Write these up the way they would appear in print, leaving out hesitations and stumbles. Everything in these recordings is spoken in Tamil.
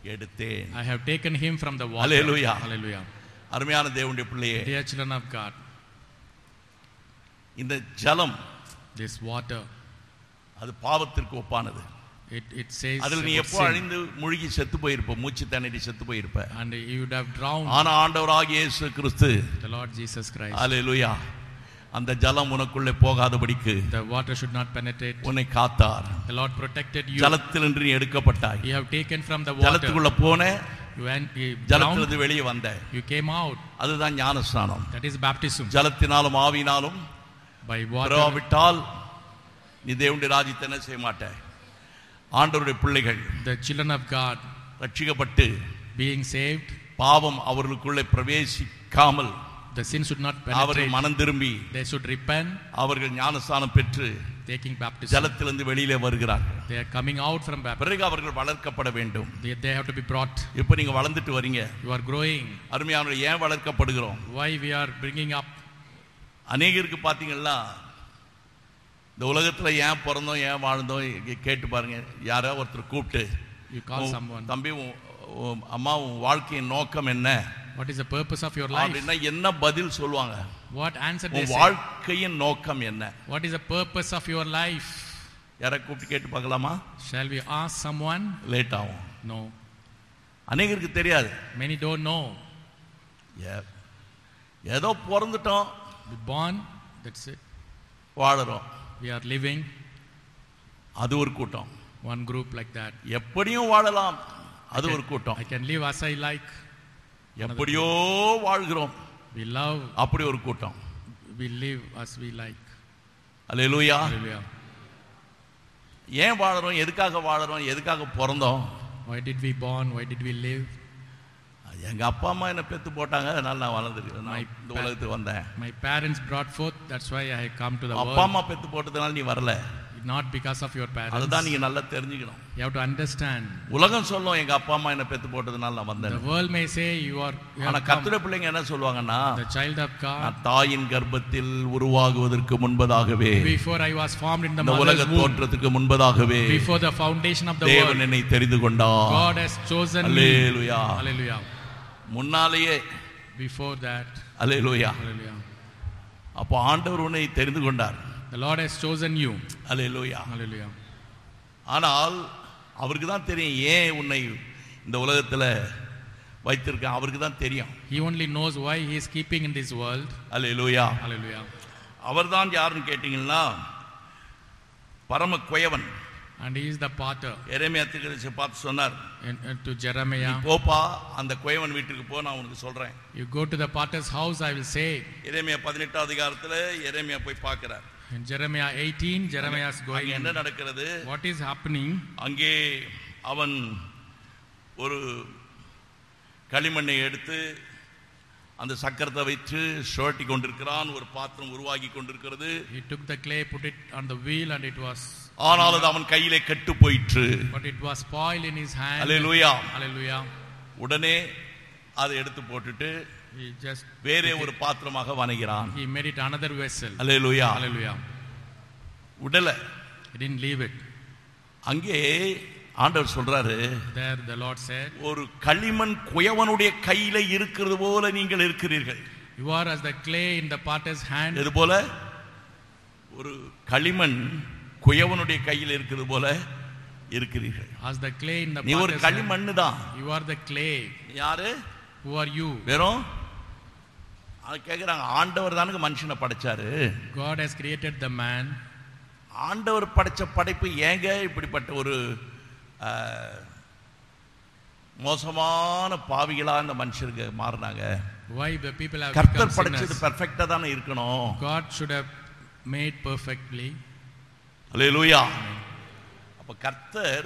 எடுத்தேன். I have taken him from the water. Hallelujah. Hallelujah. அருமையான தேவனுடைய பிள்ளையே, Dear children of God, இந்த ஜலம், this water, அது பாவத்திற்கு ஒப்பானது. it says அதில் நீ எப்போ அழிந்து முழுகி செத்து போயிருப்ப, மூச்சு திணறி செத்து போயிருப்ப. and you would have drowned. ஆனா ஆண்டவராகிய இயேசு கிறிஸ்து, the Lord Jesus Christ, ஹல்லேலூயா, அந்த ஜலம் உனக்குள்ளே போகாதபடிக்கு the water should not penetrate. உன்னை காத்தார். The Lord protected you. ஜலத்திலிருந்து நீ எடுக்கப்பட்டாய். You have taken from the water. ஜலத்துக்குள்ள போன, you went, ஜலத்திலிருந்து வெளியே வந்த. you came out. அதுதான் ஞானஸ்நானம். That is baptism. ஜலத்தினாலும் ஆவியினாலும் by water. விட்டால் நீ தேவனுடைய ராஜ்யத்தை என்ன செய்ய மாட்டாய். ஆண்டவருடைய பிள்ளைகள், the children of God, ரட்சிக்கப்பட்டு being saved, பாவம் அவர்களுக்குள்ளே பிரவேசிக்காமல், the sin should not penetrate. அவர்கள் மனம் திரும்பி, they should repent, அவர்கள் ஞானஸ்நானம் பெற்று taking baptism, ஜலத்திலிருந்து வெளியிலே வருகிறார்கள். they are coming out from baptism. பிறகு அவர்கள் வளர்க்கப்பட வேண்டும். they have to be brought. இப்போ நீங்க வளர்ந்துட்டு வரீங்க. you are growing. அருமையானவர்களே, ஏன் வளர்க்கப்படுகிறோம்? why we are bringing up? அநேகருக்கு பாத்தீங்கன்னா இந்த உலகத்துல ஏன் பிறந்தோம், ஏன் வாழ்ந்தோம் கேட்டு பாருங்க. யாரோ ஒருத்தர் கூப்பிட்டு, you call someone, தம்பி அம்மா உன் வாழ்க்கையின் நோக்கம் என்ன, what is the purpose of your life, அப்படின்னா என்ன பதில் சொல்லுவாங்க? what answer they say? வாழ்க்கையின் நோக்கம் என்ன? what is the purpose of your life? யாரை கூப்பிட்டு கேட்டு பார்க்கலாமா? shall we ask someone? Late ஆகும். no, அநேகருக்கு தெரியாது. many don't know. ஏதோ பிறந்துட்டோம், we born, that's it, வாழறோம், we are living. அது ஒரு கூட்டம். one group like that. எப்படியும் வாழலாம், அது ஒரு கூட்டம். I can live as I like. எப்படியோ வாழ்கிறோம், we love, அப்படி ஒரு கூட்டம். we live as we like. Hallelujah. Hallelujah. ஏன் வாழறோம், எதுக்காக வாழறோம், எதுக்காக பிறந்தோம்? why did we born, why did we live? எங்க அப்பா அம்மா என்ன பெத்து போட்டாங்க, அதனால நான் வளர்ந்துருக்கேன், நான் இந்த உலகத்துக்கு வந்தேன். my parents brought forth, that's why I come to the world. அப்பா அம்மா பெத்து போட்டதுனால நீ வரல, not because of your parents. அதுதான் நீங்க நல்லா தெரிஞ்சுக்கணும். you have to understand. உலகம் சொல்லும் எங்க அப்பா அம்மா என்ன பெத்து போட்டதுனால நான் வந்தேன். the world may say you are, ஆனா கர்த்தருடைய பிள்ளைங்க என்ன சொல்வாங்கன்னா, the child of God, நான் தாயின் கர்ப்பத்தில் உருவாகுவதற்கு முன்பதாகவே, before I was formed in the இந்த உலக mother's womb, தோற்றத்துக்கு முன்பதாகவே, before the foundation of the தேவன் world, என்னை தெரிந்து கொண்டார். God has chosen me. Hallelujah. Hallelujah. முன்னாலேயே, before that. அல்லேலூயா. Hallelujah. அப்போ ஆண்டவர் உன்னை தெரிந்து கொண்டார். the Lord has chosen you. Hallelujah. Hallelujah. ஆனால் அவருக்கு தான் தெரியும் ஏன் உன்னை இந்த உலகத்துல வைத்திருக்கேன், அவருக்கு தான் தெரியும். he only knows why he is keeping in this world. Hallelujah. Hallelujah. அவர்தான் யாருன்னு கேட்டீங்கன்னா, பரம குயவன். and he is the potter. எரேமியா தீர்க்கதரிசி பார்த்து சொன்னார், and to Jeremiah, போப்பா அந்த குயவன் வீட்டுக்கு போ, நான் உனக்கு சொல்றேன். you go to the potter's house, I will say. எரேமியா 18 அதிகாரத்துல எரேமியா போய் பார்க்கிறார். in Jeremiah 18, Jeremiah is going. என்ன நடக்கிறது? what is happening? அங்கே அவன் ஒரு களிமண்ணை எடுத்து அந்த சக்கரத்தை வைத்து சுழட்டி கொண்டிருக்கிறான். ஒரு பாத்திரம் உருவாகி கொண்டிருக்கிறது. he took the clay, put it on the wheel, and it was, ஆனால் அது அவன் கையிலே கெட்டு போயிற்று. but it was spoiled in his hand. Hallelujah. Hallelujah. உடனே அதை எடுத்து போட்டுட்டு he just வேறே ஒரு பாத்திரமாக வணைகிறான். he made it another vessel. Hallelujah. Hallelujah. உடல he didn't leave it அங்கே. ஆண்டவர் சொல்றாரு, there. the Lord said, ஒரு களிமண் குயவனுடைய கையில இருக்கிறது போல நீங்கள் இருக்கிறீர்கள். you are as the clay in the potter's hand. இது போல ஒரு களிமண் குயவனுடைய கையில் இருக்கிறது போல இருக்கிறீர்கள். as the clay in the நீ ஒரு potter's களிமண் தான். hand. you are the clay. யாரு? who are you? வெறும் கேக்குறாங்க, ஆண்டவர் தானுங்க மனுஷனை படைச்சாரு. God has created the man. ஆண்டவர் படைச்ச படைப்பு ஏங்க இப்படிப்பட்ட ஒரு மோசமான பாவிகளா இந்த மனுஷருக்கு மாறினாங்க? why the people have கர்த்தர் become படைச்சது sinners? பெர்ஃபெக்ட்டா தானே இருக்கணும். God should have made perfectly. அல்லேலூயா. அப்ப கர்த்தர்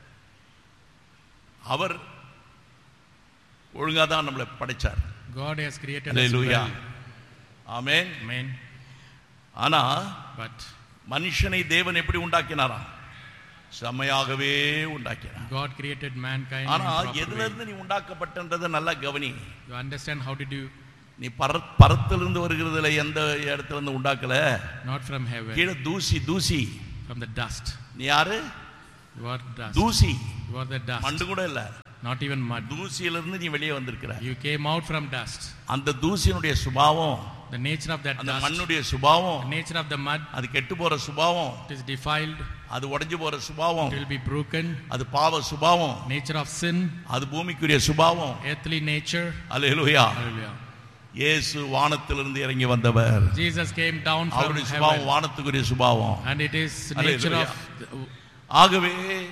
அவர் ஒழுங்கா தான் நம்மளை படைச்சார். God has created us hallelujah. well. Amen. Amen. ஆனா but மனுஷனை தேவன் எப்படி உண்டாக்கினாரா? செம்மையாகவே உண்டாக்கினார். God created mankind. ஆனா in proper எதுல way. இருந்து நீ உண்டாக்கப்பட்டன்றதை நல்லா கவனி. you understand how did you? நீ பரத்திலிருந்து வருகிறதுல எந்த இடத்துல இருந்து உண்டாக்கல. not from heaven. கீழே தூசி தூசி. from the dust. நீ யாரு? you are dust. தூசி. you are the dust. மண்ணு கூட இல்ல. not even mud. தூசியிலிருந்து நீ வெளியே வந்திருக்கிற. You came out from dust. அந்த தூசியினுடைய சுபாவம், The nature of that அந்த dust, மண்ணுடைய சுபாவம், the nature of the mud, அது கெட்டு போற சுபாவம், it is defiled, அது உடைஞ்சு போற சுபாவம், it will be broken. அது பாவ சுபாவம், Nature of sin, அது பூமிக்குரிய சுபாவம். earthly nature. அல்லேலூயா. Hallelujah. இயேசு வானத்திலிருந்து இறங்கி வந்தவர். Jesus came down from அவருடைய சுபாவம் heaven, வானத்துக்குரிய சுபாவம். and it is nature of ஆகவே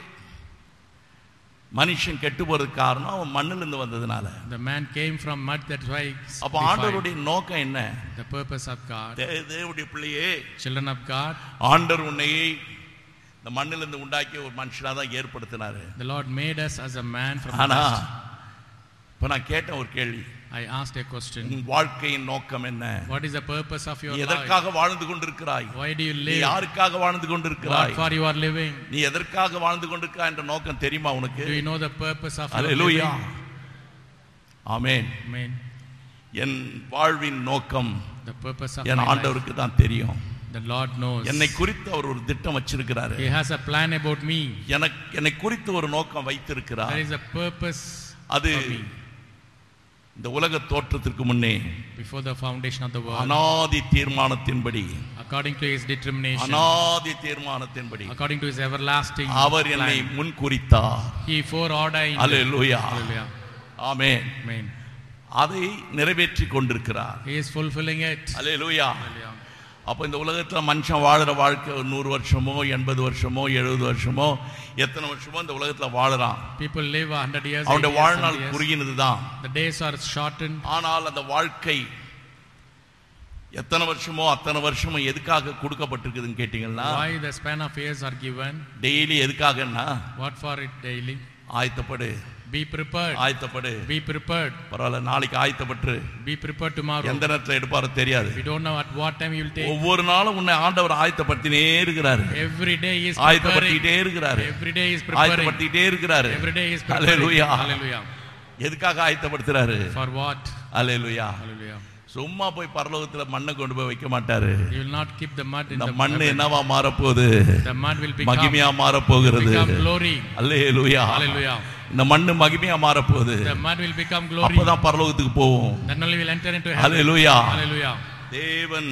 மனுஷன் கெட்டு போறதுக்கு காரணம் அவன் மண்ணிலிருந்து வந்ததுனால. the man came from mud, that's why it's அப்ப defiled. ஆண்டவருடைய நோக்கம் என்ன? The purpose of God, தேவனுடைய பிள்ளையே, children of God, ஆண்டவர் உன்னை இந்த மண்ணிலிருந்து உண்டாக்கி ஒரு மனுஷனா தான் ஏற்படுத்தினாரு. the Lord made us as a man from ஆனா dust. இப்ப நான் கேட்ட ஒரு கேள்வி, I asked a question. உன் வாழ்க்கையின் நோக்கம் என்ன? What is the purpose of your life? எதற்காக வாழ்ந்து கொண்டிருக்கிறாய்? Why do you நீ live? யாருக்காக வாழ்ந்து What கொண்டிருக்கிறாய்? for you are living? நீ எதற்காக வாழ்ந்து கொண்டிருக்கிறாய் என்ற நோக்கம் தெரியுமா உனக்கு? Do you know the purpose of your hallelujah. living? Amen. Amen. என் வாழ்வின் நோக்கம் The purpose of N my life, ஆண்டவருக்கு தான் தெரியும். the Lord knows. என்னை குறித்து அவர் ஒரு திட்டம் வச்சிருக்கிறாரு. He has a plan about me. என்னை குறித்து ஒரு நோக்கம் வைத்திருக்கிறார். There is a purpose அது for me. இந்த உலக தோற்றத்திற்கு முன்னே Before the foundation of the world, அநாதி தீர்மானத்தின்படி, according to his determination, அநாதி தீர்மானத்தின்படி according to his everlasting அவர் என்னை plan, முன்குறித்தார். he foreordained. Hallelujah. Hallelujah. Amen. Amen. அதை நிறைவேற்றி கொண்டிருக்கிறார். He is fulfilling it. Hallelujah. Hallelujah. அப்ப இந்த உலகத்துல மனுஷன் வாழுற வாழ்க்கை 100 வருஷமோ 80 வருஷமோ 70 வருஷமோ எத்தனை வருஷமோ இந்த உலகத்துல வாழறான். People live 100 years. அவனுடைய 80 years, வாழ்நாள் 100 years. குறுகினதுதான். The days are shortened. ஆனால் அந்த வாழ்க்கை எத்தனை வருஷமோ அத்தனை வருஷமும் எதுக்காக கொடுக்கப்பட்டிருக்குதுன்னு கேட்டீங்கன்னா, Why the span of years are given? Daily எதுக்காகன்னா, What for it daily? ஆயத்தப்படு, Be prepared. ஆயத்தப்படு. Be prepared. பரவாயில்ல, நாளைக்கு ஆயத்தப்பட்டு. Be prepared tomorrow. எந்த நேரத்தில் எடுப்பாரோ தெரியாது. We don't know at what time you will take. ஒவ்வொரு நாளும் உன்னை ஆண்டவர் ஆயத்தப்படுத்தினே இருக்கிறாரு. Every day he is preparing. ஆயத்தப்படுத்திட்டே இருக்கிறாரு. Every day he is preparing. ஆயத்தப்படுத்திட்டே இருக்கிறாரு. Every day he is preparing. Hallelujah. Hallelujah. எதுக்காக ஆயத்தப்படுத்துறாரு? For what? அல்லேலூயா. Hallelujah. சும்மா போய் பரலோகத்துல மண்ணை கொண்டு போய் வைக்க மாட்டாரு. He will not keep the mud in இந்த the மண்ணு heaven. என்னவா மாறப்போகுது? The mud will become மகிமையா மாறப்போகிறது. glory. அல்லேலூயா. Hallelujah. இந்த மண்ணு மகிமையா மாறப்போகுது. The mud will become glory. அப்பதான் பரலோகத்துக்கு போவோம். Then only will enter into heaven. Hallelujah. Hallelujah. தேவன்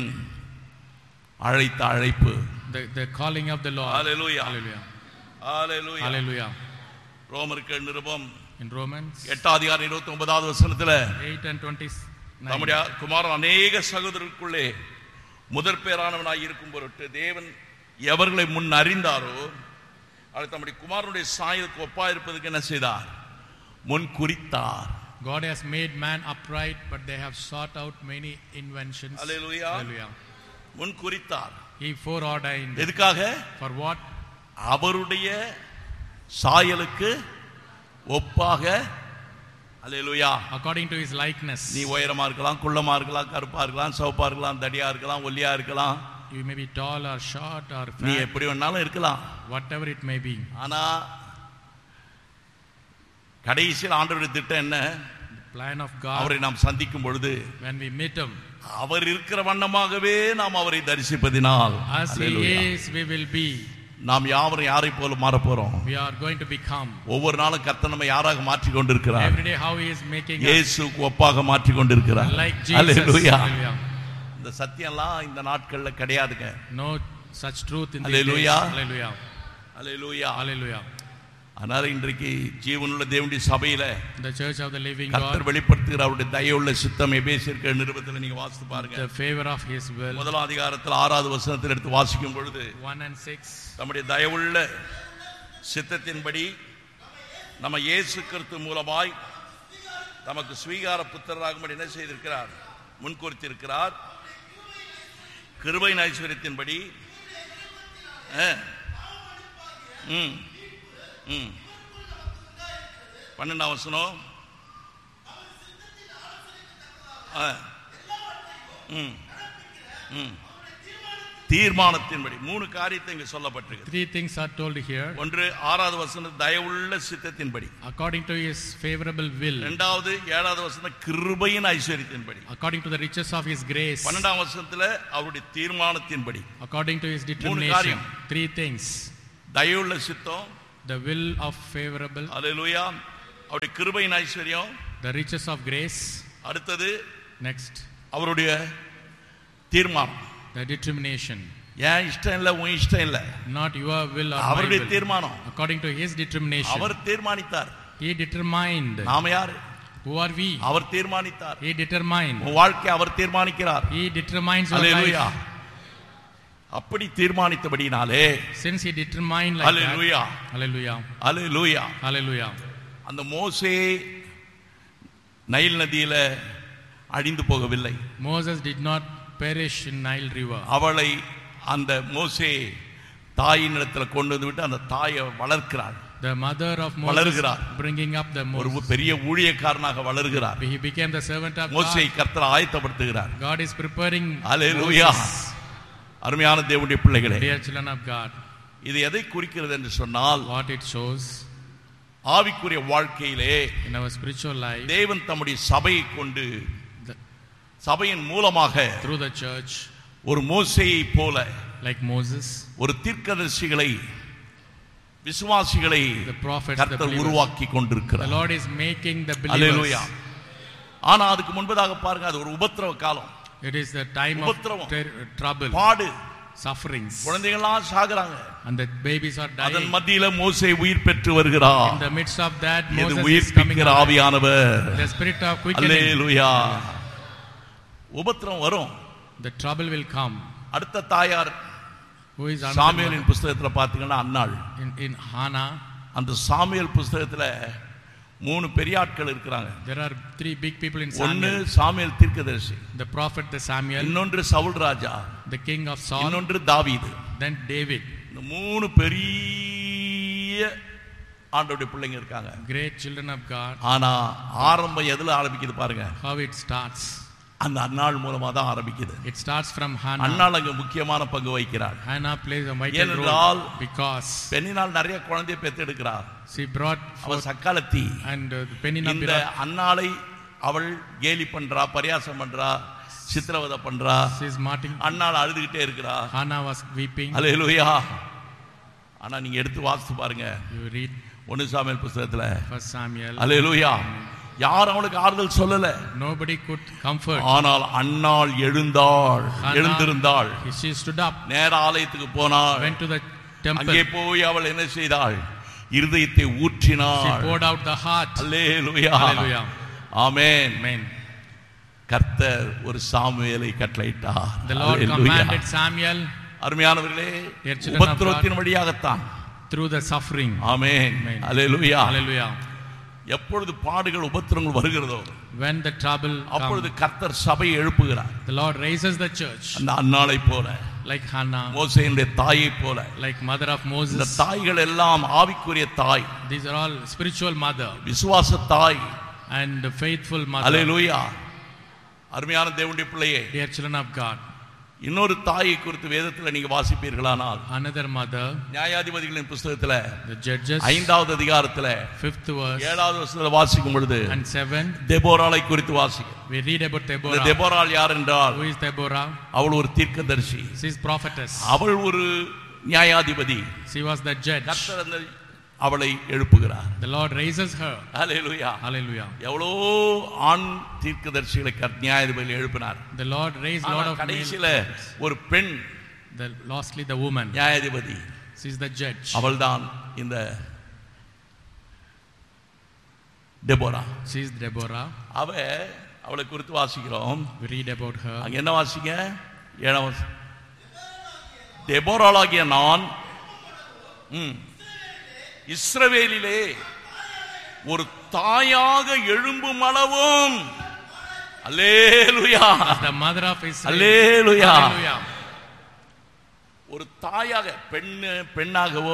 அழைத்த அழைப்பு. The calling of the Lord. Hallelujah. Hallelujah. Hallelujah. Hallelujah. ரோமருக்கு நிருபம் In Romans 8:29 வசனத்துல 8 and 29. நம்முடைய குமாரன் அநேக சகோதரருக்குள்ளே முதற் பேரானவனாய் இருக்கும் பொருட்டு தேவன் எவர்களை முன் அறிந்தாரோ அவர் தம்முடைய குமாரனுடைய சாயலுக்கு ஒப்பாயிருப்பதற்கு என்ன செய்தார்? முன் குறித்தார். God has made man upright, but they have sought out many inventions. Hallelujah. Hallelujah. முன் குறித்தார். He foreordained. எதுக்காக? For what? அவருடைய சாயலுக்கு ஒப்பாக. அல்லேலூயா. According to his likeness. நீ உயரமா இருக்கலாம், குள்ளமா இருக்கலாம், கருப்பா இருக்கலாம், சிவப்பா இருக்கலாம், தடியா இருக்கலாம், ஒல்லியா இருக்கலாம். You may be tall or short or நீ fat. எப்படி வேணாலும் இருக்கலாம். Whatever it may be. ஆனா கடைசியில் ஆண்டவருடைய திட்டம் என்ன? The plan of God. அவரை நாம் சந்திக்கும் பொழுது When we meet him, அவர் இருக்கிற வண்ணமாகவே நாம் அவரை தரிசிப்பதினால் as he is, we will be. நாம் யாவரும் யாரை போல மாறப் போறோம்? We are going to become. ஒவ்வொரு நாளும் கர்த்தர் நம்மை யாராக மாற்றிக் கொண்டிருக்கிறார்? Every day how he is making us இயேசுவுக்கு ஒப்பாக மாற்றிக் கொண்டிருக்கிறார். like Jesus. அல்லேலூயா. Hallelujah. இந்த சத்தியம்லாம் இந்த நாட்கள்ல கிடையாதுங்க. No such truth in these days. Hallelujah. Hallelujah. Hallelujah. Hallelujah. ஆனால் இன்றைக்கு ஜீவனுள்ள தேவனுடைய சபையில The church of the living கர்த்தர் God, வெளிப்படுத்துகிற அவருடைய தயவுள்ள சித்தம் எபேசியர் நிருபத்தில் நீங்க வாசித்து பாருங்க. the favor of his will. முதலாம் அதிகாரத்தில் 6வது வசனத்தில் எடுத்து வாசிக்கும் பொழுது 1 and 6. நம்முடைய தயவுள்ள சித்தத்தின்படி நம்ம இயேசு கிறிஸ்து மூலமாய் நமக்கு ஸ்வீகார புத்திரராகும்படி என்ன செய்திருக்கிறார்? முன்குறித்திருக்கிறார். கிருபையின் ஐஸ்வரியத்தின்படி 12ஆம் வசனம். தீர்மானத்தின்படி 3 காரியத்தை இங்கு சொல்லப்பட்டிருக்கு. 3 things are told here. ஒன்று 6வது வசனம் தயவுள்ள சித்தத்தின்படி, According to his favorable will. இரண்டாவது 7வது வசனம் கிருபையின் ஐஸ்வரியத்தின்படி, According to the riches of his grace. 12ஆம் வசனத்துல அவருடைய தீர்மானத்தின்படி. According to his 3 determination. காரியம். 3 things. தயவுள்ள சித்தம், The will of favorable. அல்லேலூயா, அவருடைய கிருபையின் ஐஸ்வர்யம், the riches of grace. அடுத்தது Next, அவருடைய தீர்மானம். the determination. ஏன் இஷ்டம் இல்ல, உன் இஷ்டம் இல்ல, Not your will or my அவருடைய will. தீர்மானம். According to his determination. Our தீர்மானித்தார். He determined. நாம யாரு? Who are we? Our தீர்மானித்தார். He determined. உன் வாழ்க்கையை அவர் தீர்மானிக்கிறார். He determines your hallelujah. life. அப்படி தீர்மானித்தபடினாலே, Since he determined like hallelujah, that. Hallelujah. Hallelujah, Hallelujah. அந்த மோசே நைல் நதியில அழிந்து போகவில்லை. Moses did not perish in Nile river. அவளை அந்த மோசே தாயின் இடத்துல கொண்டு வந்து விட்டு அந்த தாயை வளர்க்கிறாள். The mother of Moses வளர்கிறார். bringing up the ஒரு Moses. பெரிய ஊழியக்காரனாக வளர்கிறார். He became the servant of மோசே God. கர்த்தர் ஆயத்தப்படுத்துகிறார். God is preparing hallelujah. Moses. அருமையான தேவனுடைய பிள்ளைகளே, Dear children of God, இது எதை குறிக்கிறது என்று சொன்னால், what it shows ஆவிக்குரிய வாழ்க்கையிலே in our spiritual life, தேவன் தம்முடைய சபையை கொண்டு, the, சபையின் மூலமாக through the church, ஒரு மோசேயை போல like Moses, ஒரு தீர்க்கதரிசிகளை, விசுவாசிகளை the prophets, the கர்த்தர் believers. உருவாக்கி The கொண்டிருக்கிறார். Lord is making the hallelujah. believers. ஆனா அதுக்கு முன்பதாக பாருங்க, அது ஒரு உபத்திரவ காலம். It is the time of உபத்திரவம், trouble, பாடு, sufferings, குழந்தைகள்லாம் சாகுறாங்க. and the babies are அதன் dying. மத்தியில மோசே உயிர் பெற்று வருகிறார். In the midst of that, இது Moses is coming உயிர்ப்பிக்கிற alive. ஆவியானவர். The spirit of quickening. அல்லேலூயா. உபத்திரம் வரும். The trouble will come. அடுத்த தாயார் Who is சாமுவேலின் புஸ்தகத்துல பாத்தீங்கன்னா அன்னாள். in Hannah? அந்த சாமுவேல் புஸ்தகத்துல 3 பெரிய ஆட்கள் இருக்கிறாங்க. There are 3 big people in ஒன்னு Samuel. சாமுவேல் தீர்க்கதரிசி, The prophet, the Samuel, இன்னொன்று சவுல் ராஜா, the king of Saul, இன்னொன்று தாவீது. then David. இந்த 3 பெரிய ஆண்டவருடைய பிள்ளைங்க இருக்காங்க. Great children of God. ஆனா ஆரம்பம் எதுல ஆரம்பிக்குது பாருங்க, How it starts. அந்த அன்னாள் மூலமா தான் ஆரம்பிக்குது. It starts from Hannah. அன்னாள் அங்க முக்கியமான பங்கு வகிக்கிறாள். Hannah plays a vital ஏனென்றால் role because பெண்ணினால் நிறைய குழந்தையை பெற்றெடுக்கிறார். she brought அவள் forth, சக்காலத்தி. and Penina இந்த அன்னாளை அவள் கேலி பண்றா, பரியாசம் பண்றா, சித்திரவதை பண்றா. she is martyring. அன்னாள் அழுதுகிட்டே இருக்கிறா. Hannah was weeping. அல்லேலூயா. ஆனா நீங்க எடுத்து வாசித்து பாருங்க, You read 1 சாமுவேல் புஸ்தகத்துல. 1 Samuel. அல்லேலூயா. யாரும் அவளுக்கு ஆறுதல் சொல்லல. Nobody could comfort. ஆனால் அன்னாள் எழுந்தாள், Hannah, எழுந்திருந்தாள், she stood up, நேர ஆலயத்துக்கு போனாள். went to the temple. அங்கே போய் அவள் என்ன செய்தாள்? இருதயத்தை She ஊற்றினாள். poured out the heart. Hallelujah. Hallelujah. Amen. Amen. கர்த்தர் ஒரு சாமுவேலை கட்டளையிட்டார். The Lord hallelujah. commanded Samuel அருமையானவர்களே, Dear children of உபத்திரவத்தின் வழியாகத்தான். through the suffering. Amen. Amen. Hallelujah. Hallelujah. எப்பொழுது பாடுகள் உபத்திரங்கள் வருகிறதோ When the trouble அப்பொழுது comes, கர்த்தர் சபையை எழுப்புகிறார். the Lord raises the church அந்த அன்னாளை போல, like Hannah, மோசேயினுடைய தாயை போல. like mother of இந்த Moses. தாய்கள் எல்லாம் ஆவிக்குரிய தாய், These are all spiritual mother விசுவாச தாய். and faithful mother. அல்லேலூயா. அருமையான தேவனுடைய பிள்ளையே, Dear children of God, இன்னொரு தாயை குறித்து வேதத்தில் நீங்க வாசிப்பீர்களானால், another mother, நியாயாதிபதிகளின் புஸ்தகத்துல the Judges, 5வது அதிகாரத்துல 5th verse 7வது வசனத்துல வாசிக்கும் பொழுது and 7th, தெபோராளை குறித்து வாசிக்கும். we read about இந்த Deborah. தெபோராள் யார் என்றால், Who is Deborah? அவள் ஒரு தீர்க்கதரிசி, She is prophetess. அவள் ஒரு நியாயாதிபதி. She was the judge. கர்த்தர் அந்த அவளை எழுப்புகிறார். The Lord raises her. Hallelujah. Hallelujah. எவ்வளோ ஆண் தீர்க்கதரிசிகளை நியாயாதிபதி எழுப்பினார். The Lord raised a lot of கடைசியில male. ஒரு பெண் Lastly, the woman. நியாயாதிபதி, She is the judge. அவள்தான் இந்த டெபோரா. She is Deborah. அவளை குறித்து வாசிக்கிறோம். We read about her. அங்க என்ன வாசிங்க? 7ஆம் வசனம். டெபோராளாகிய நான் இஸ்ரவேலிலே ஒரு தாயாக எழும்பும் அளவும். அல்லேலூயா. The mother of Israel. Hallelujah. Hallelujah. ஒரு தாயாக, பெண்ணாகவோ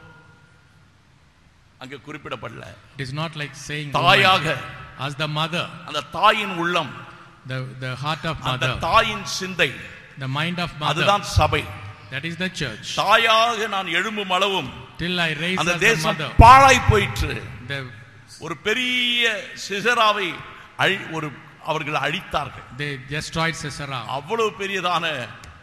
அங்க குறிப்பிடப்படல. It is not like saying தாயாக, woman. As the mother, அந்த தாயின் உள்ளம், the heart of அந்த mother, தாயின் சிந்தை, the mind of mother. அதுதான் சபை. That is the church. தாயாக நான் எழும்பும் அளவும் Till I raise அந்த as the தேசம் mother. பாழாய் போயிற்று. The- ஒரு பெரிய சிசராவை அவர்கள் அழித்தார்கள். They destroyed Sisera. அவ்வளவு பெரியதான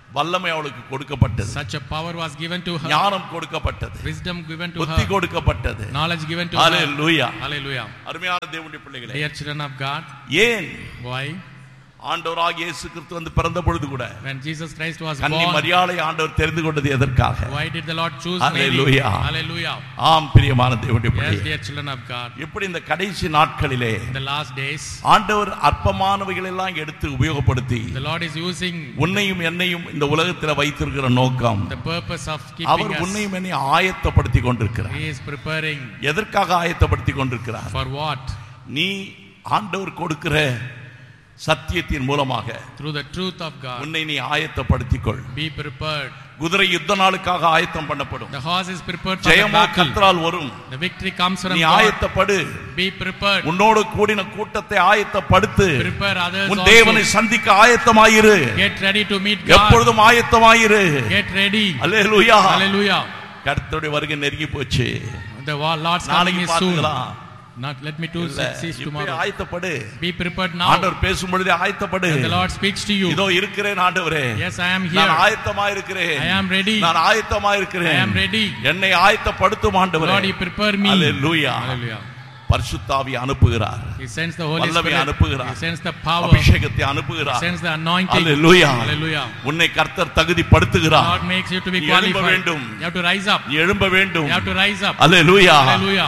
வல்லமை அவளுக்கு கொடுக்கப்பட்டது. Such a power was given to her. ஞானம் கொடுக்கப்பட்டது. Wisdom given to புத்தி her. கொடுக்கப்பட்டது. Knowledge given to Hallelujah. her. Hallelujah. அருமையான தேவனுடைய பிள்ளைகளே, Dear children of God. ஏன் Why? ஆண்டவராகிய இயேசு கிறிஸ்து வந்து பிறந்த பொழுது கூட When Jesus Christ was கன்னி born, மரியாளை ஆண்டவர் தெரிந்து கொண்டது எதற்காக? why did the Lord choose Mary? Hallelujah. Hallelujah. ஆம் பிரியமான தேவனுடைய Yes, பிள்ளைகளே, dear children of God. இப்படி இந்த கடைசி நாட்களிலே In the last days, ஆண்டவர் அற்பமானவைகள் எல்லாம் எடுத்து உபயோகப்படுத்தி the Lord is using உன்னையும் என்னையும் இந்த உலகத்தில் வைத்திருக்கிற நோக்கம், the purpose of keeping our us. உன்னையும் என்னையும் ஆயத்தப்படுத்தி கொண்டிருக்கிறார். He is preparing. எதற்காக ஆயத்தப்படுத்தி கொண்டிருக்கிறார்? For what? நீ ஆண்டவர் கொடுக்கிற சத்தியத்தின் மூலமாக Through the truth of God. உன்னை நீ ஆயத்தப்படுத்திக்கொள். Be prepared. குதிரை யுத்த நாளுக்காக ஆயத்தம் பண்ணப்படும். The horse is prepared for the ஜெயமோ battle. கர்த்தரால் வரும். The victory comes from நீ God. ஆயத்தப்படு. Be prepared. உன்னோடு கூடின கூட்டத்தை ஆயத்தப்படுத்து. Prepare others உன் தேவனை also. சந்திக்க ஆயத்தமாயிரு. Get ready to meet God. எப்பொழுதும் ஆயத்தமாயிரு. Get ready. அல்லேலூயா. Hallelujah. கர்த்தருடைய வருகை நெருங்கி போச்சு. The Lord's coming நாளைக்கு is soon. பார்த்துக்கலாம். Not let me to cease tomorrow. ஆயத்தப்படு. Be prepared now. ஆண்டவர் பேசும் பொழுதே ஆயத்தப்படு. When the Lord speaks to you. இதோ இருக்கிறேன் ஆண்டவரே. Yes, I am here. நான் ஆயத்தமாய் இருக்கிறேன். I am ready. நான் ஆயத்தமாய் இருக்கிறேன். I am ready. என்னை ஆயத்தப்படுத்தும் ஆண்டவரே. Lord, you prepare me. Hallelujah. Hallelujah. பரிசுத்தாவி அனுப்புகிறார். He sends the Holy வல்லமை Spirit. அனுப்புகிறார். He sends the power. அபிஷேகத்தை He அனுப்புகிறார். sends the anointing. Hallelujah. Hallelujah. உன்னை கர்த்தர் தகுதிப்படுத்துகிறார். God makes you to be நீ எழும்ப qualified. வேண்டும். You have to rise up. நீ எழும்ப வேண்டும். You have to rise up. Hallelujah. Hallelujah.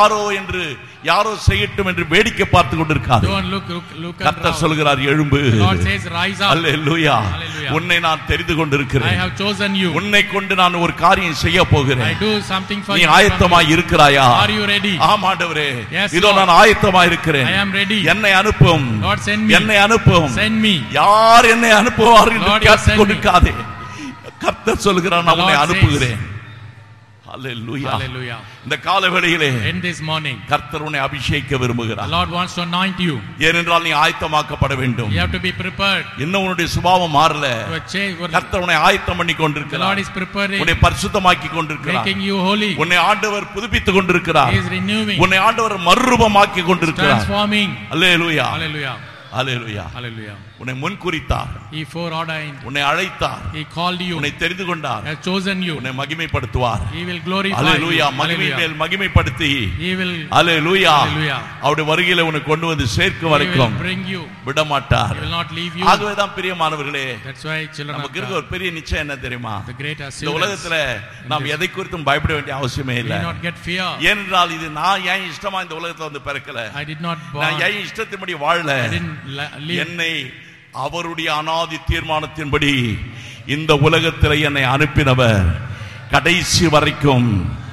யாரோ செய்யட்டும் என்று வேடிக்கை பார்த்து கொண்டிருக்காது. Don't look கர்த்தர் around. சொல்கிறார் எழும்பு. The Lord says rise up. Hallelujah. Hallelujah. உன்னை நான் தெரிந்து கொண்டிருக்கிறேன். I have chosen you. உன்னை கொண்டு நான் ஒரு காரியம் செய்ய போகிறேன். I do something for நீ you. ஆயத்தமாய் இருக்கிறாயா? Are you ready? ஆம் ஆண்டவரே. Yes, இதோ Lord. நான் ஆயத்தமாய் இருக்கிறேன். I am ready. என்னை அனுப்பும். Lord, send me. என்னை அனுப்பும். Send me. யார் என்னை அனுப்புவார்கள் என்று Lord, you கேட்டுக் send me. கொண்டிருக்காதே. கர்த்தர் சொல்கிறார் நான் The உன்னை Lord அனுப்புகிறேன். Hallelujah. Hallelujah. இந்த காலவேளையிலே In this morning, கர்த்தர் உன்னை அபிஷேகிக்க விரும்புகிறார். the Lord wants to anoint you. ஏனென்றால் நீ ஆயத்தமாக்கப்பட வேண்டும். You have to be prepared. இன்னும் உன்னுடைய சுபாவம் மாறல. To change. கர்த்தர் உன்னை ஆயத்தம் பண்ணி The கொண்டிருக்கிறார். Lord is preparing. உன்னை பரிசுத்தமாக்கி கொண்டிருக்கிறார். Making you holy. உன்னை ஆண்டவர் புதுப்பித்துக் கொண்டிருக்கிறார். He is renewing. உன்னை ஆண்டவர் மறுரூபமாக்கி கொண்டிருக்கிறார். Transforming. அல்லேலூயா. Hallelujah. அல்லேலூயா. Hallelujah. உன்னை முன்குறித்தார். He foreordained. உன்னை அழைத்தார். He called you. உன்னை தெரிந்து கொண்டார். Has chosen you. உன்னை மகிமைப்படுத்துவார். He will glorify hallelujah. you. மகிமை Hallelujah. மேல் மகிமைப்படுத்தி He will. அல்லேலூயா. Hallelujah. அவருடைய வருகையில உன்னை கொண்டு வந்து சேர்க்கும் He will வரைக்கும் bring you. விட மாட்டார். He will not leave you. ஆகவேதான் பிரியமானவர்களே, That's why children of நமக்கு இருக்க God, ஒரு பெரிய நிச்சயம் என்ன தெரியுமா? the great இந்த assurance. உலகத்துல நாம் எதை குறித்தும் பயப்பட வேண்டிய அவசியமே We இல்லை. do not get fear. ஏனென்றால் இது நான் ஏன் இஷ்டமா இந்த உலகத்துல வந்து பிறக்கல. I did not நான் born. ஏன் இஷ்டத்தின்படி வாழல. I didn't live. என்னை அவருடைய அநாதி தீர்மானத்தின்படி இந்த உலகத்தில் என்னை அனுப்பினவர் கடைசி வரைக்கும்.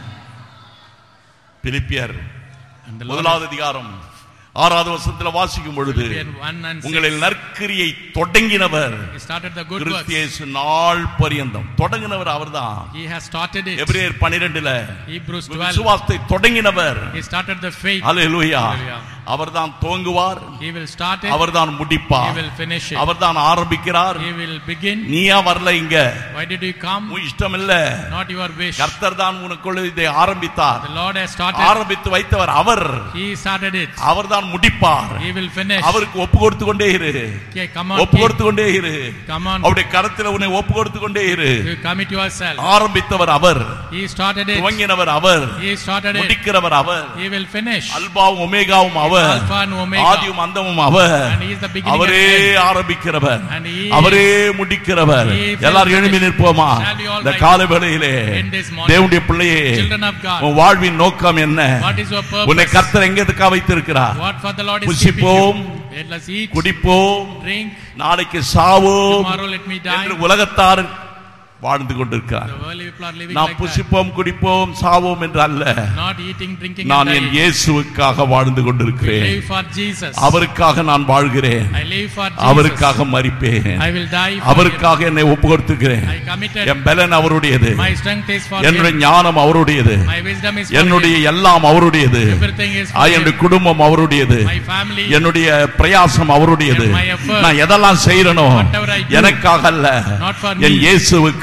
பிலிப்பியர் And the Lord, முதலாவது அதிகாரம் 6வது வசனத்தில் வாசிக்கும் பொழுது Philippians 1:6, உங்களில் நற்கிரியை தொடங்கினவர் He started the good works. கிறிஸ்து இயேசு நாள் பரியந்தம் தொடங்கினவர் அவர்தான். He has started it. எபிரேயர் 12ல Hebrews 12. விசுவாசத்தை தொடங்கினவர். He started the faith. Hallelujah. Hallelujah. அவர்தான் துவங்குவார். He will start it. அவர்தான் He முடிப்பார். will finish it. அவர்தான் ஆரம்பிக்கிறார். He will begin. நீயா வரல இங்க. Why did you come? உன் இஷ்டம் இல்ல. Not your wish. கர்த்தர் தான் உனக்குள்ள இதை ஆரம்பித்தார். The Lord has started. ஆரம்பித்து வைத்தவர் அவர். He started it. அவர்தான் முடிப்பார். He will finish. அவருக்கு ஒப்பு கொடுத்து கொண்டே இரு. Okay, come on. ஒப்பு கொடுத்து கொண்டே இரு. Come on. அவருடைய கரத்தில் உன்னை ஒப்பு கொடுத்து கொண்டே இரு. You commit yourself. ஆரம்பித்தவர் our. He started it. துவங்கினவர் our. He started it. முடிக்கிறவர் our. He will finish. அல்பாவும் ஒமேகாவும் our. Alpha and Omega. ஆதியும் அந்தமும் அவர். And he is the beginning அவரே and end. ஆரம்பிக்கிறவர். And he அவரே முடிக்கிறவர். He will எல்லாரும் எழும்பி finish. நிற்போமா? Shall we all இந்த rise காலை வேளையிலே in this morning? தேவனுடைய பிள்ளையே, Children of God. உன் வாழ்வின் நோக்கம் என்ன? What is your உன்னை purpose? கர்த்தர் எங்கேதுக்காக வைத்திருக்கிறார்? What for the Lord is keeping புசிப்போம், you? Let us eat, குடிப்போம், drink. நாளைக்கு சாவோம் Tomorrow let me die. என்று உலகத்தார் வாழ்ந்து கொண்டிருக்கிறார். The worldly people are living நாம் like that. புசிப்போம், குடிப்போம், சாவோம் என்று அல்ல. Not eating, drinking, நான் and என் dying. இயேசுவுக்காக வாழ்ந்து We கொண்டிருக்கிறேன். live for Jesus. அவருக்காக நான் வாழ்கிறேன். I live for Jesus. அவருக்காக மரிப்பேன். I will die for அவருக்காக என்னை ஒப்பு கொடுத்துக்கிறேன். Him. I committed. என் பலன் அவருடையது. My strength is for என்னுடைய Him. ஞானம் அவருடையது. My wisdom is for என்னுடைய Him. எல்லாம் அவருடையது. Everything is for என்னுடைய Him. குடும்பம் அவருடையது. My family. என்னுடைய பிரயாசம் அவருடையது. My effort. நான் எதெல்லாம் செய்யறனோ Whatever I do. எனக்காக அல்ல, Not for என் me. இயேசுவுக்காக.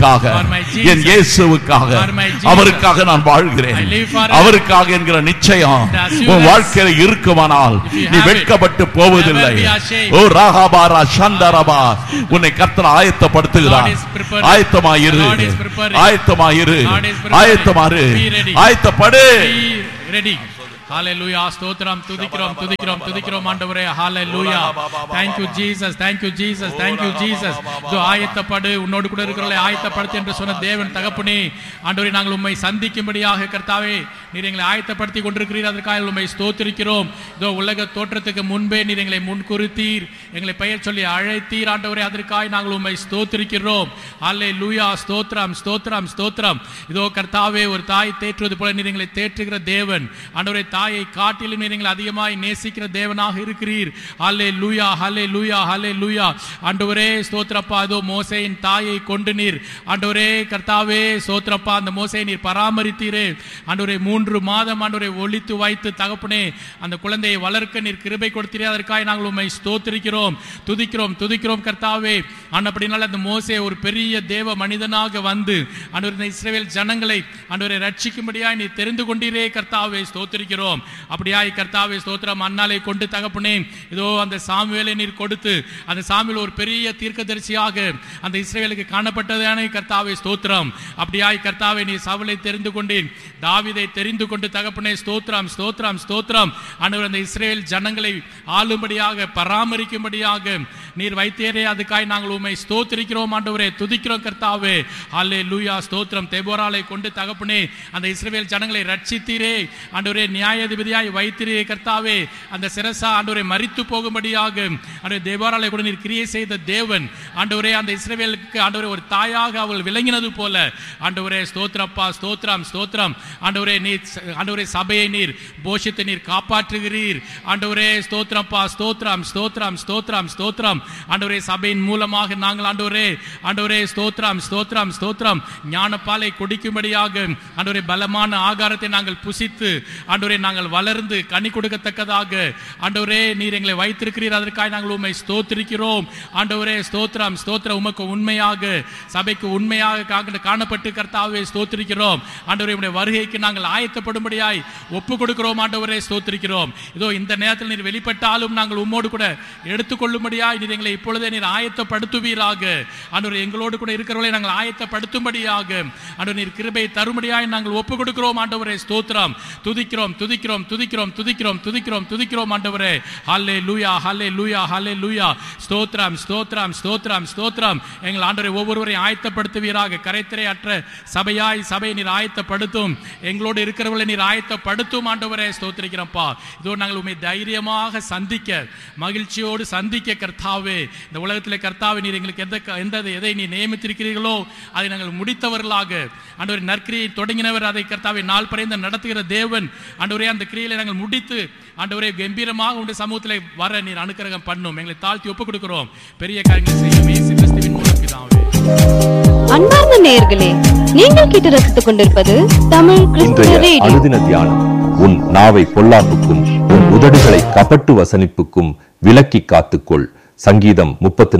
கிறிஸ்துவுக்காக, For my Jesus. என் இயேசுவுக்காக, For my Jesus. அவருக்காக நான் வாழ்கிறேன். I live for him. அவருக்காக என்கிற நிச்சயம் The assurance. உன் வாழ்க்கையில இருக்குமானால் If you நீ have it, வெட்கப்பட்டு போவதில்லை. never be ashamed. ஓ ராகாபாரா சந்தரபா, உன்னை கர்த்தர் ஆயத்தப்படுத்துகிறார். God is preparing. ஆயத்தமாயிரு, God is preparing. ஆயத்தமாயிரு, God is preparing. ஆயத்தமாரு, Be ready. ஆயத்தப்படு. Be ready. Hallelujah. ஸ்தோத்திரம், துதிக்கிறோம், துதிக்கிறோம், துதிக்கிறோம் ஆண்டவரே. Hallelujah. Thank you Jesus. Thank you Jesus. Thank you Jesus. இதோ ஆயத்தப்படு, உன்னோடு கூட இருக்கிறவர்களை ஆயத்தப்படுத்து என்று சொன்ன தேவன் தகப்பனே, ஆண்டவரே நாங்கள் உம்மை சந்திக்கும்படியாக கர்த்தாவே நீர் எங்களை ஆயத்தப்படுத்தி கொண்டிருக்கிறீர். அதற்காக உம்மை ஸ்தோத்திரிக்கிறோம். இதோ உலக தோற்றத்துக்கு முன்பே நீர் எங்களை முன்குறித்தீர், எங்களை பெயர் சொல்லி அழைத்தீர் ஆண்டவரே. அதற்காக நாங்கள் உம்மை ஸ்தோத்திரிக்கிறோம். ஹல்லேலூயா. ஸ்தோத்திரம், ஸ்தோத்திரம், ஸ்தோத்திரம். இதோ கர்த்தாவே, ஒரு தாய் தேற்றுவது போல நீர் எங்களை தேற்றுகிற தேவன் ஆண்டவரே. தாயை காட்டிலும் நீர் எங்களை அதிகமாய் நேசிக்கிற தேவனாக இருக்கிறீர். ஹல்லேலூயா, ஹல்லேலூயா, ஹல்லேலூயா. ஆண்டவரே ஸ்தோத்திரப்பா. இதோ மோசேயின் தாயை கொண்டு நீர் ஆண்டவரே கர்த்தாவே ஸ்தோத்திரப்பா, அந்த மோசேயை நீர் பராமரித்தீரே ஆண்டவரே. 3 மாதம் ஆண்டவரை ஒளித்து வைத்து தகப்பனே அந்த குழந்தையை வளர்க்க நீர் கிருபை கொடுத்தீரே. அதற்காக நாங்கள் உம்மை ஸ்தோத்திரிக்கிறோம், துதிக்கிறோம், துதிக்கிறோம் கர்த்தாவே. அப்படினால அந்த மோசே ஒரு பெரிய தேவ மனிதனாக வந்து ஆண்டவரே இந்த இஸ்ரவேல் ஜனங்களை ஆண்டவரை ரட்சிக்கும்படியாய் நீர் தெரிந்து கொண்டீரே கர்த்தாவே. ஸ்தோத்திரிக்கிறோம். அப்படியாய் கர்த்தாவே ஸ்தோத்திரம். அன்னாலை கொண்டு தகப்பனே இதோ அந்த சாமுவேலை நீர் கொடுத்து அந்த சாமுவேல் ஒரு பெரிய தீர்க்கதரிசியாக அந்த இஸ்ரவேலுக்கு காணப்பட்டதானே கர்த்தாவே ஸ்தோத்திரம். அப்படியாய் கர்த்தாவே நீர் சவுலை தெரிந்து கொண்டீர், தாவீதை தெரிந்து கொண்டு தகப்பனே ஸ்தோத்திரம், ஸ்தோத்திரம், ஸ்தோத்திரம். ஆண்டவர் அந்த இஸ்ரவேல் ஜனங்களை ஆளும்படியாக பராமரிக்கும்படியாக நீர் வைத்தீரே. அதுக்காய் நாங்கள் உம்மை ஸ்தோத்திரிக்கிறோம் ஆண்டவரே, துதிக்கிறோம் கர்த்தாவே. ஹல்லேலூயா. ஸ்தோத்திரம். தெபோராளை கொண்டு தகப்பனே அந்த இஸ்ரவேல் ஜனங்களை ரட்சித்தீரே ஆண்டவரே. நியாயாதிபதியாய் வைத்திரே கர்த்தாவே. அந்த சிரசா ஆண்டவரை மரித்து போகும்படியாக ஆண்டவரே தெபோராளை கூட நீர் கிரியை செய்த தேவன் ஆண்டவரே. அந்த இஸ்ரவேலுக்கு ஆண்டவரே ஒரு தாயாக அவள் விளங்கினது போல ஆண்டவரே ஸ்தோத்திரப்பா, ஸ்தோத்திரம், ஸ்தோத்திரம். ஆண்டவரே நீர் ஆண்டவரே சபையை நீர் போஷித்து நீர் காப்பாற்றுகிறீர் ஆண்டவரே. ஸ்தோத்திரப்பா, ஸ்தோத்திரம், ஸ்தோத்திரம், ஸ்தோத்திரம், ஸ்தோத்திரம். ஆண்டவரே சபையின் மூலமாக நாங்கள் ஆண்டவரே ஆண்டவரே ஸ்தோத்திரம், ஸ்தோத்திரம், ஸ்தோத்திரம் ஞானப்பாலை குடிக்கும்படியாக ஆண்டவரே பலமான ஆகாரத்தை நாங்கள் புசித்து ஆண்டவரே நாங்கள் வளர்ந்து கனி கொடுக்கத்தக்கதாக ஆண்டவரே நீர் எங்களை வைத்திருக்கிறீர். அதற்காக நாங்கள் உம்மை ஸ்தோத்திரிக்கிறோம் ஆண்டவரே. ஸ்தோத்திரம், ஸ்தோத்திரம். உமக்கு உண்மையாக சபைக்கு உண்மையாக காணப்பட்டு கர்த்தாவே ஸ்தோத்திரிக்கிறோம் ஆண்டவரே. உம்முடைய வருகைக்கு நாங்கள் ஆயத்தப்படும்படியாய் ஒப்பு கொடுக்கிறோம் ஆண்டவரே. ஸ்தோத்திரிக்கிறோம். இதோ இந்த நேரத்தில் நீர் வெளிப்பட்டாலும் நாங்கள் உம்மோடு கூட எடுத்துக்கொள்ளும்படியாய் நீர் எங்களை இப்பொழுதே நீர் ஆயத்தப்படுத்துவீராக ஆண்டவரே. எங்களோடு கூட இருக்கிறவர்களை நாங்கள் ஆயத்தப்படுத்தும்படியாக ஆண்டவரே நீர் கிருபை தரும்படியாய் நாங்கள் ஒப்பு கொடுக்கிறோம் ஆண்டவரே. ஸ்தோத்திரம். துதிக்கிறோம், துதிக்கிறோம், துதிக்கிறோம், துதிக்கிறோம், துதிக்கிறோம், துதிக்கிறோம் ஆண்டவரே. ஹல்லேலூயா, ஹல்லேலூயா, ஹல்லேலூயா. ஸ்தோத்திரம், ஸ்தோத்திரம், ஸ்தோத்திரம், ஸ்தோத்திரம். எங்கள் ஆண்டவரை ஒவ்வொருவரையும் ஆயத்தப்படுத்துவீராக. கரைத்திரை அற்ற சபையாய் சபையை நீர் ஆயத்தப்படுத்தும், எங்களோடு இருக்கிறவர்களை நீர் ஆயத்தப்படுத்தும் ஆண்டவரே. ஸ்தோத்திரிக்கிறோம்ப்பா. இதோ நாங்கள் உம்மை தைரியமாக சந்திக்க, மகிழ்ச்சியோடு சந்திக்க கர்த்தாவே. இந்த உலகத்தில் கர்த்தாவே நீர் எங்களுக்கு எதை நீ நியமித்திருக்கிறீர்களோ அதை நாங்கள் முடித்தவர்களாக ஆண்டவரே நற்கிரியை தொடங்கினவர் அதை கர்த்தாவே நாள் பறைந்த நடத்துகிற தேவன் ஆண்டவரே. அந்த கிரியில நாங்கள் முடித்து ஆண்டவரே கம்பீரமாக உங்களுடைய சமூகத்தில் வர நீர் அனுக்கிரகம் பண்ணும். எங்களை தாழ்த்தி ஒப்புக் கொடுக்கிறோம். பெரிய காரியங்களை செய்யும் இயேசு கிறிஸ்துவின் மூலம் பிதாவே. அன்பார்ந்த நேயர்களே, நீங்கள் கேட்டு ரசித்துக் கொண்டிருப்பது தமிழ் கிறிஸ்துவ ரேடியோ. அனுதின தியானம். உன் நாவை பொல்லாப்புக்கும் உன் உதடுகளை கபட்டு வசனிப்புக்கும் விலக்கி காத்துக்கொள். சங்கீதம்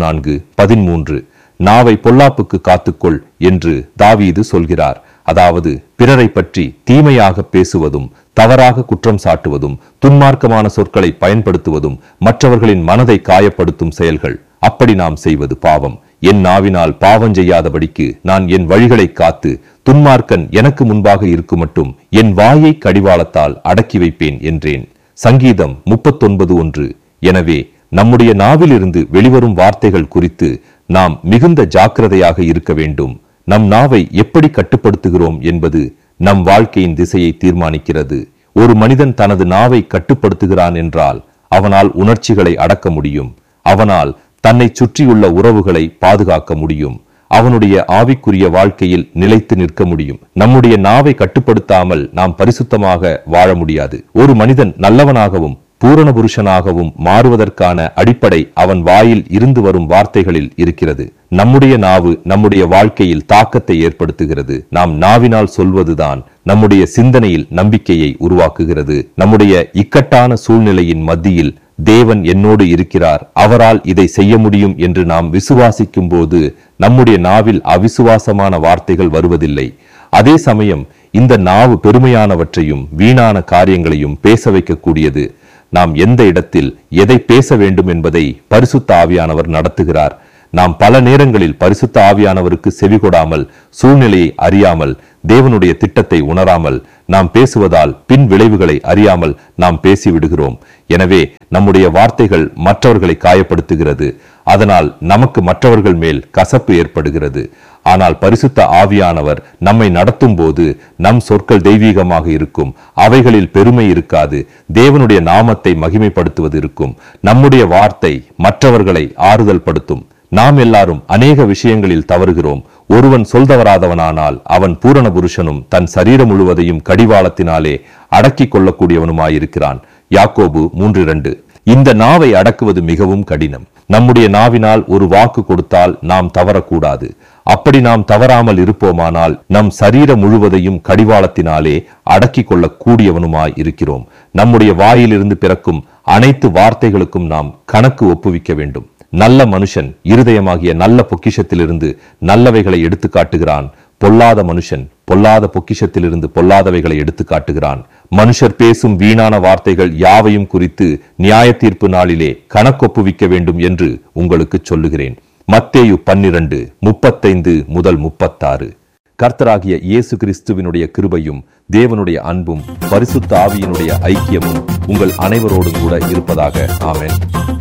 34:13. நாவை பொல்லாப்புக்கு காத்துக்கொள் என்று தாவீது சொல்கிறார். அதாவது பிறரை பற்றி தீமையாக பேசுவதும், தவறாக குற்றம் சாட்டுவதும், துன்மார்க்கமான சொற்களை பயன்படுத்துவதும் மற்றவர்களின் மனதை காயப்படுத்தும் செயல்கள். அப்படி நாம் செய்வது பாவம். என் நாவினால் பாவம் செய்யாதபடிக்கு நான் என் வழிகளை காத்து துன்மார்க்கன் எனக்கு முன்பாக இருக்கும் மட்டும் என் வாயை கடிவாளத்தால் அடக்கி வைப்பேன் என்றேன். சங்கீதம் 39:1. எனவே நம்முடைய நாவிலிருந்து வெளிவரும் வார்த்தைகள் குறித்து நாம் மிகுந்த ஜாக்கிரதையாக இருக்க வேண்டும். நம் நாவை எப்படி கட்டுப்படுத்துகிறோம் என்பது நம் வாழ்க்கையின் திசையை தீர்மானிக்கிறது. ஒரு மனிதன் தனது நாவை கட்டுப்படுத்துகிறான் என்றால் அவனால் உணர்ச்சிகளை அடக்க முடியும். அவனால் தன்னை சுற்றியுள்ள உறவுகளை பாதுகாக்க முடியும். அவனுடைய ஆவிக்குரிய வாழ்க்கையில் நிலைத்து நிற்க முடியும். நம்முடைய நாவை கட்டுப்படுத்தாமல் நாம் பரிசுத்தமாக வாழ முடியாது. ஒரு மனிதன் நல்லவனாகவும் பூரண புருஷனாகவும் மாறுவதற்கான அடிப்படை அவன் வாயில் இருந்து வரும் வார்த்தைகளில் இருக்கிறது. நம்முடைய நாவு நம்முடைய வாழ்க்கையில் தாக்கத்தை ஏற்படுத்துகிறது. நாம் நாவினால் சொல்வதுதான் நம்முடைய சிந்தனையில் நம்பிக்கையை உருவாக்குகிறது. நம்முடைய இக்கட்டான சூழ்நிலையின் மத்தியில் தேவன் என்னோடு இருக்கிறார், அவரால் இதை செய்ய முடியும் என்று நாம் விசுவாசிக்கும் போது நம்முடைய நாவில் அவிசுவாசமான வார்த்தைகள் வருவதில்லை. அதே சமயம் இந்த நாவு பெருமையானவற்றையும் வீணான காரியங்களையும் பேச வைக்கக்கூடியது. நாம் எந்த இடத்தில் எதை பேச வேண்டும் என்பதை பரிசுத்த ஆவியானவர் நடத்துகிறார். நாம் பல நேரங்களில் பரிசுத்த ஆவியானவருக்கு செவிகொடாமல், சூழ்நிலையை அறியாமல், தேவனுடைய திட்டத்தை உணராமல் நாம் பேசுவதால் பின் விளைவுகளை அறியாமல் நாம் பேசிவிடுகிறோம். எனவே நம்முடைய வார்த்தைகள் மற்றவர்களை காயப்படுத்துகிறது. அதனால் நமக்கு மற்றவர்கள் மேல் கசப்பு ஏற்படுகிறது. ஆனால் பரிசுத்த ஆவியானவர் நம்மை நடத்தும் போது நம் சொற்கள் தெய்வீகமாக இருக்கும். அவைகளில் பெருமை இருக்காது. தேவனுடைய நாமத்தை மகிமைப்படுத்துவது இருக்கும். நம்முடைய வார்த்தை மற்றவர்களை ஆறுதல் படுத்தும். நாம் எல்லாரும் அநேக விஷயங்களில் தவறுகிறோம். ஒருவன் சொல்தவராதவனானால் அவன் பூரண புருஷனும் தன் சரீரம் முழுவதையும் கடிவாளத்தினாலே அடக்கிக் கொள்ளக்கூடியவனுமாயிருக்கிறான். யாக்கோபு 3:2. இந்த நாவை அடக்குவது மிகவும் கடினம். நம்முடைய நாவினால் ஒரு வாக்கு கொடுத்தால் நாம் தவறக்கூடாது. அப்படி நாம் தவறாமல் இருப்போமானால் நம் சரீரம் முழுவதையும் கடிவாளத்தினாலே அடக்கிக் கொள்ளக்கூடியவனுமாய் இருக்கிறோம். நம்முடைய வாயிலிருந்து பிறக்கும் அனைத்து வார்த்தைகளுக்கும் நாம் கணக்கு ஒப்புவிக்க வேண்டும். நல்ல மனுஷன் இருதயமாகிய நல்ல பொக்கிஷத்திலிருந்து நல்லவைகளை எடுத்து காட்டுகிறான். பொல்லாத மனுஷன் பொல்லாத பொக்கிஷத்திலிருந்து பொல்லாதவைகளை எடுத்து காட்டுகிறான். மனுஷர் பேசும் வீணான வார்த்தைகள் யாவையும் குறித்து நியாய தீர்ப்பு நாளிலே கணக்கொப்புவிக்க வேண்டும் என்று உங்களுக்கு சொல்லுகிறேன். மத்தேயு 12:35-36. கர்த்தராகிய இயேசு கிறிஸ்துவினுடைய கிருபையும் தேவனுடைய அன்பும் பரிசுத்த ஆவியினுடைய ஐக்கியமும் உங்கள் அனைவரோடும் கூட இருப்பதாக. ஆமென்.